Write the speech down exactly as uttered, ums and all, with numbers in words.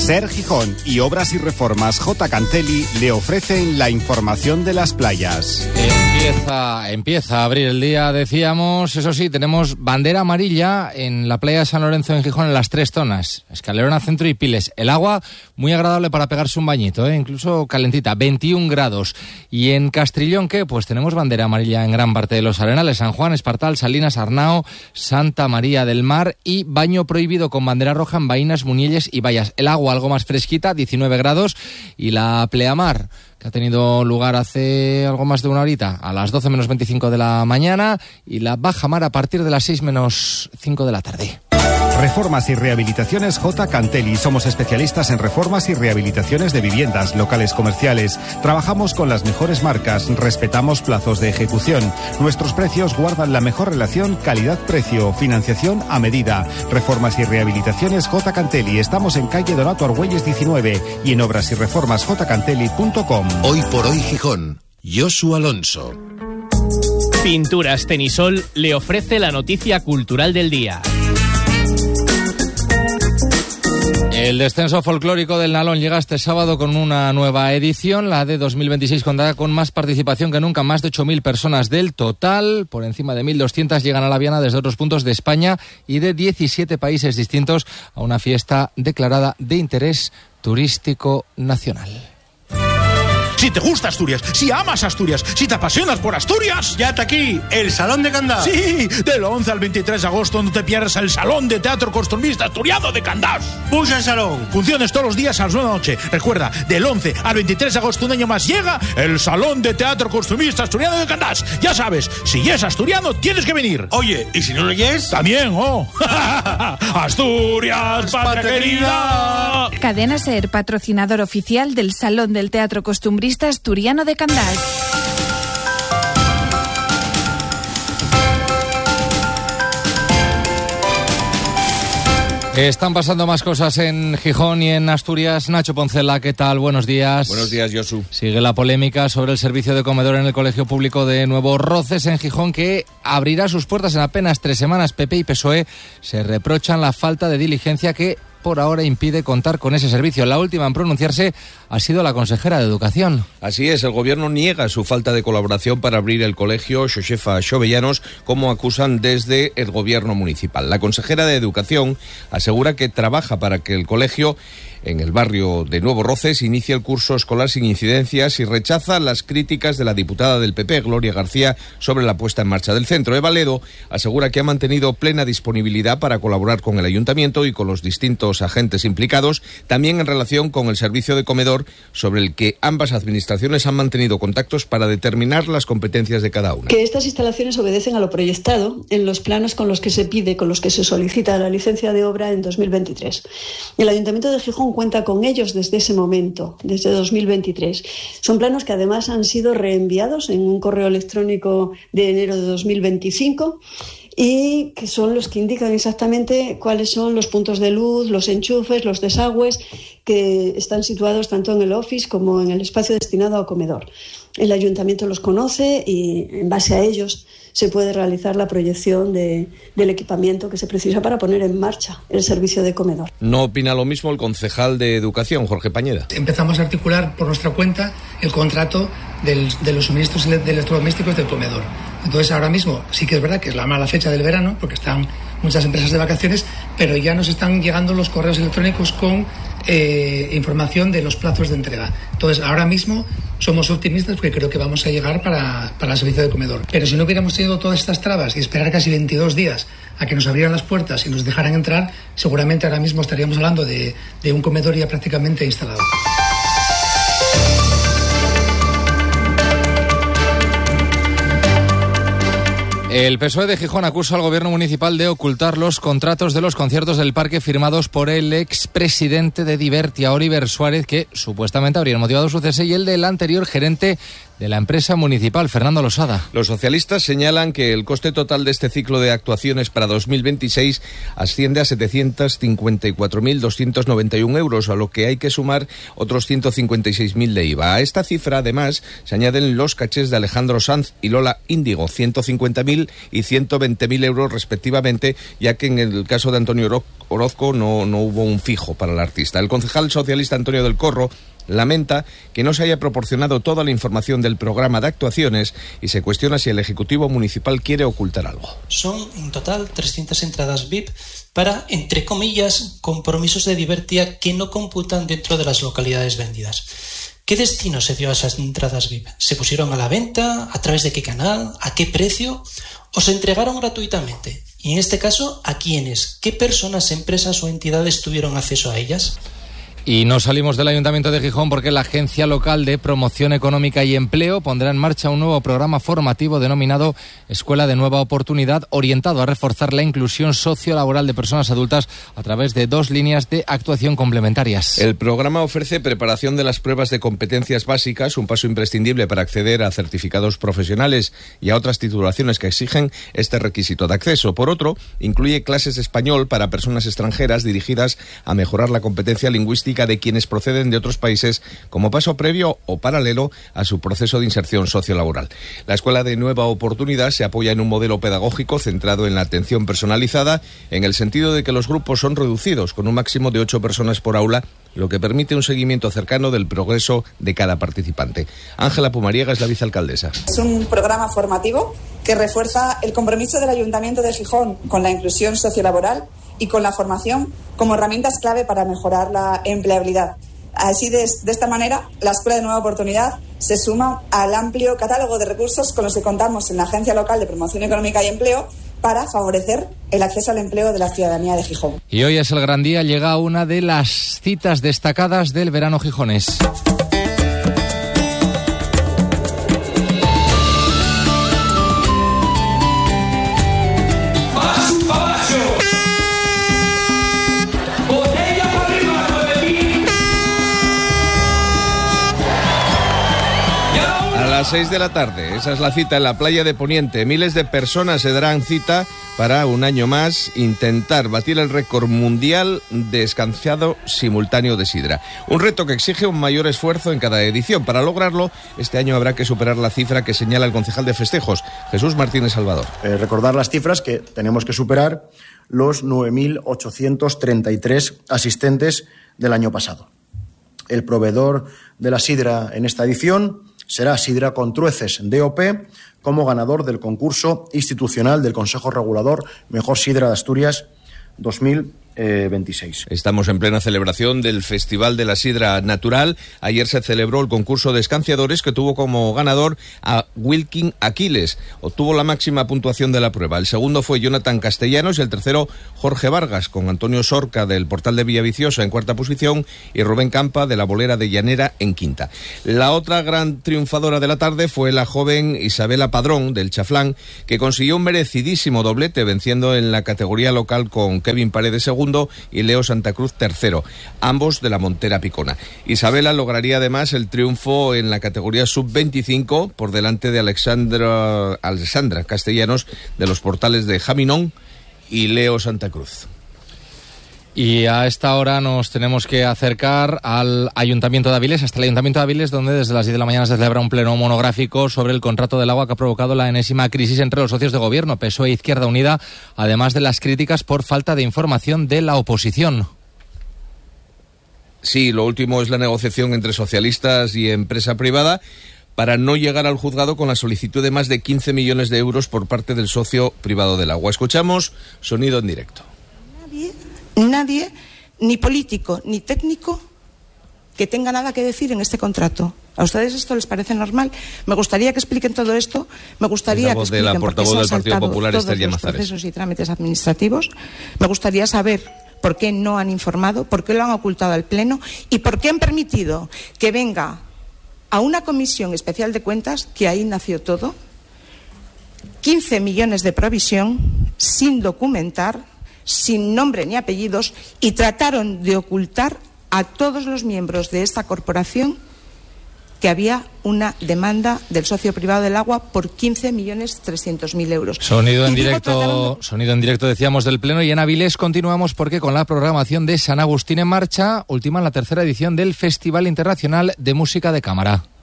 Ser Gijón y Obras y Reformas J. Cantelli le ofrecen la información de las playas. Empieza, empieza a abrir el día, decíamos. Eso sí, tenemos bandera amarilla en la playa de San Lorenzo en Gijón en las tres zonas. Escalerona, Centro y Piles. El agua muy agradable para pegarse un bañito, ¿eh? Incluso calentita, veintiún grados. Y en Castrillón, ¿qué? Pues tenemos bandera amarilla en gran parte de los arenales. San Juan, Espartal, Salinas, Arnao, Santa María del Mar y baño prohibido con bandera roja en Baínas, Munielles y Bayas. El agua algo más fresquita, diecinueve grados. Y la pleamar, que ha tenido lugar hace algo más de una horita, a las doce menos veinticinco de la mañana, y la baja mar a partir de las seis menos cinco de la tarde. Reformas y Rehabilitaciones J. Cantelli. Somos especialistas en reformas y rehabilitaciones de viviendas, locales comerciales. Trabajamos con las mejores marcas, respetamos plazos de ejecución. Nuestros precios guardan la mejor relación calidad-precio, financiación a medida. Reformas y Rehabilitaciones J. Cantelli. Estamos en calle Donato Argüelles diecinueve y en obras y reformas j cantelli punto com. Hoy por hoy Gijón. Josu Alonso. Pinturas Tenisol le ofrece la noticia cultural del día. El descenso folclórico del Nalón llega este sábado con una nueva edición. La de dos mil veintiséis contará con más participación que nunca, más de ocho mil personas del total. Por encima de mil doscientas llegan a la Viana desde otros puntos de España y de diecisiete países distintos a una fiesta declarada de interés turístico nacional. Si te gusta Asturias, si amas Asturias, si te apasionas por Asturias, ya está aquí, el Salón de Candás. Sí, del once al veintitrés de agosto no te pierdas el Salón de Teatro Costumbrista Asturiano de Candás. Puja el salón. Funciones todos los días a las nueve de la noche. Recuerda, del once al veintitrés de agosto, un año más, llega el Salón de Teatro Costumbrista Asturiano de Candás. Ya sabes, si es asturiano, tienes que venir. Oye, ¿y si no lo es? También, oh. Asturias, patria querida. Cadena Ser, patrocinador oficial del Salón del Teatro Costumbrista Asturiano de Candás. Están pasando más cosas en Gijón y en Asturias. Nacho Poncela, ¿qué tal? Buenos días. Buenos días, Josu. Sigue la polémica sobre el servicio de comedor en el Colegio Público de Nuevo Roces en Gijón, que abrirá sus puertas en apenas tres semanas. P P y P S O E se reprochan la falta de diligencia que por ahora impide contar con ese servicio. La última en pronunciarse ha sido la consejera de Educación. Así es, el gobierno niega su falta de colaboración para abrir el colegio Xosefa Xovellanos, como acusan desde el gobierno municipal. La consejera de Educación asegura que trabaja para que el colegio en el barrio de Nuevo Roces inicie el curso escolar sin incidencias y rechaza las críticas de la diputada del P P, Gloria García, sobre la puesta en marcha del centro. Eva Ledo asegura que ha mantenido plena disponibilidad para colaborar con el ayuntamiento y con los distintos agentes implicados, también en relación con el servicio de comedor, sobre el que ambas administraciones han mantenido contactos para determinar las competencias de cada una. Que estas instalaciones obedecen a lo proyectado en los planos con los que se pide, con los que se solicita la licencia de obra en dos mil veintitrés. El Ayuntamiento de Gijón cuenta con ellos desde ese momento, desde dos mil veintitrés. Son planos que además han sido reenviados en un correo electrónico de enero de dos mil veinticinco y que son los que indican exactamente cuáles son los puntos de luz, los enchufes, los desagües que están situados tanto en el office como en el espacio destinado al comedor. El Ayuntamiento los conoce y en base a ellos se puede realizar la proyección de, del equipamiento que se precisa para poner en marcha el servicio de comedor. No opina lo mismo el concejal de Educación, Jorge Pañeda. Empezamos a articular por nuestra cuenta el contrato del, de los suministros de electrodomésticos del comedor. Entonces ahora mismo sí que es verdad que es la mala fecha del verano porque están muchas empresas de vacaciones, pero ya nos están llegando los correos electrónicos con eh, información de los plazos de entrega. Entonces ahora mismo somos optimistas porque creo que vamos a llegar para, para el servicio de comedor. Pero si no hubiéramos tenido todas estas trabas y esperar casi veintidós días a que nos abrieran las puertas y nos dejaran entrar, seguramente ahora mismo estaríamos hablando de, de un comedor ya prácticamente instalado. El P S O E de Gijón acusa al gobierno municipal de ocultar los contratos de los conciertos del parque firmados por el expresidente de Divertia, Oliver Suárez, que supuestamente habrían motivado su cese, y el del anterior gerente de la empresa municipal. Fernando Losada. Los socialistas señalan que el coste total de este ciclo de actuaciones para dos mil veintiséis asciende a setecientos cincuenta y cuatro mil doscientos noventa y uno euros, a lo que hay que sumar otros ciento cincuenta y seis mil de I V A. A esta cifra, además, se añaden los cachés de Alejandro Sanz y Lola Índigo, ciento cincuenta mil y ciento veinte mil euros respectivamente, ya que en el caso de Antonio Orozco no, no hubo un fijo para el artista. El concejal socialista Antonio del Corro lamenta que no se haya proporcionado toda la información del programa de actuaciones y se cuestiona si el Ejecutivo Municipal quiere ocultar algo. Son en total trescientas entradas V I P para, entre comillas, compromisos de Divertia que no computan dentro de las localidades vendidas. ¿Qué destino se dio a esas entradas V I P? ¿Se pusieron a la venta? ¿A través de qué canal? ¿A qué precio? ¿O se entregaron gratuitamente? Y en este caso, ¿a quiénes? ¿Qué personas, empresas o entidades tuvieron acceso a ellas? Y no salimos del Ayuntamiento de Gijón porque la Agencia Local de Promoción Económica y Empleo pondrá en marcha un nuevo programa formativo denominado Escuela de Nueva Oportunidad, orientado a reforzar la inclusión sociolaboral de personas adultas a través de dos líneas de actuación complementarias. El programa ofrece preparación de las pruebas de competencias básicas, un paso imprescindible para acceder a certificados profesionales y a otras titulaciones que exigen este requisito de acceso. Por otro, incluye clases de español para personas extranjeras dirigidas a mejorar la competencia lingüística de quienes proceden de otros países como paso previo o paralelo a su proceso de inserción sociolaboral. La Escuela de Nueva Oportunidad se apoya en un modelo pedagógico centrado en la atención personalizada, en el sentido de que los grupos son reducidos con un máximo de ocho personas por aula, lo que permite un seguimiento cercano del progreso de cada participante. Ángela Pumariega es la vicealcaldesa. Es un programa formativo que refuerza el compromiso del Ayuntamiento de Gijón con la inclusión sociolaboral y con la formación como herramientas clave para mejorar la empleabilidad. Así, de, de esta manera, la Escuela de Nueva Oportunidad se suma al amplio catálogo de recursos con los que contamos en la Agencia Local de Promoción Económica y Empleo para favorecer el acceso al empleo de la ciudadanía de Gijón. Y hoy es el gran día, llega una de las citas destacadas del verano gijonés. A las seis de la tarde, esa es la cita en la playa de Poniente. Miles de personas se darán cita para un año más intentar batir el récord mundial de escanciado simultáneo de sidra. Un reto que exige un mayor esfuerzo en cada edición. Para lograrlo, este año habrá que superar la cifra que señala el concejal de festejos, Jesús Martínez Salvador. Eh, recordar las cifras que tenemos que superar los nueve mil ochocientos treinta y tres asistentes del año pasado. El proveedor de la sidra en esta edición será Sidra con Trueces D O P como ganador del concurso institucional del Consejo Regulador Mejor Sidra de Asturias dos mil veintiséis. Estamos en plena celebración del Festival de la Sidra Natural. Ayer se celebró el concurso de escanciadores que tuvo como ganador a Wilkin Aquiles. Obtuvo la máxima puntuación de la prueba. El segundo fue Jonathan Castellanos y el tercero Jorge Vargas, con Antonio Sorca del Portal de Villaviciosa en cuarta posición y Rubén Campa de la Bolera de Llanera en quinta. La otra gran triunfadora de la tarde fue la joven Isabela Padrón del Chaflán, que consiguió un merecidísimo doblete venciendo en la categoría local con Kevin Paredes segundo y Leo Santa Cruz tercero, ambos de la Montera Picona. Isabela lograría además el triunfo en la categoría sub veinticinco por delante de Alexandra, Alexandra Castellanos de los Portales de Jaminón y Leo Santa Cruz. Y a esta hora nos tenemos que acercar al Ayuntamiento de Avilés, hasta el Ayuntamiento de Avilés, donde desde las diez de la mañana se celebra un pleno monográfico sobre el contrato del agua que ha provocado la enésima crisis entre los socios de gobierno, P S O E e Izquierda Unida, además de las críticas por falta de información de la oposición. Sí, lo último es la negociación entre socialistas y empresa privada para no llegar al juzgado con la solicitud de más de quince millones de euros por parte del socio privado del agua. Escuchamos sonido en directo. Nadie... Nadie, ni político ni técnico, que tenga nada que decir en este contrato. ¿A ustedes esto les parece normal? Me gustaría que expliquen todo esto. Me gustaría que expliquen de la portavoz del Partido Popular, todos Esther los Llamazares. procesos y trámites administrativos. Me gustaría saber por qué no han informado, por qué lo han ocultado al Pleno y por qué han permitido que venga a una comisión especial de cuentas, que ahí nació todo, quince millones de provisión sin documentar, sin nombre ni apellidos, y trataron de ocultar a todos los miembros de esta corporación que había una demanda del socio privado del agua por quince millones trescientos mil euros. Sonido en Y digo directo, tratando- sonido en directo decíamos del Pleno, y en Avilés continuamos porque con la programación de San Agustín en marcha, ultima la tercera edición del Festival Internacional de Música de Cámara.